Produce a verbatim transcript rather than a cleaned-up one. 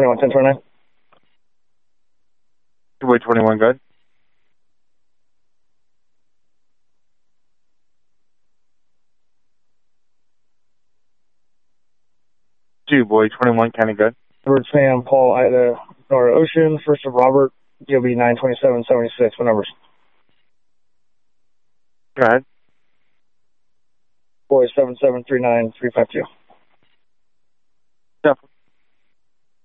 twenty-one ten twenty-nine. Two-way twenty-one, good. Two, boy, twenty-one, County, good. Edward Sam, Paul, Ida, Nora Ocean, first of Robert, D O B nine twenty-seven seventy-six. What numbers? Go ahead. Boy, seven seven three nine three five two.